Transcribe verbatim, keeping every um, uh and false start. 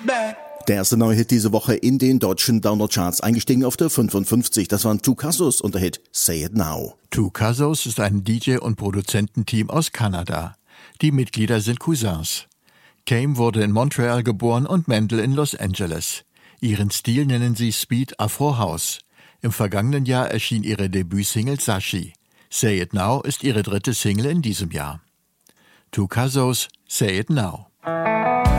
Der erste neue Hit diese Woche in den deutschen Download-Charts, eingestiegen auf der fünfundfünfzig. Das waren Two Cassos und der Hit Say It Now. Two Cassos ist ein D J- und Produzententeam aus Kanada. Die Mitglieder sind Cousins. Kame wurde in Montreal geboren und Mendel in Los Angeles. Ihren Stil nennen sie Speed Afro House. Im vergangenen Jahr erschien ihre Debütsingle Sashi. Say It Now ist ihre dritte Single in diesem Jahr. Two Cassos, Say It Now.